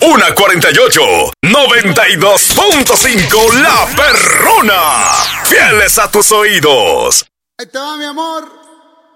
Una 48, 92.5 La Perrona. Fieles a tus oídos. Ahí te va, mi amor.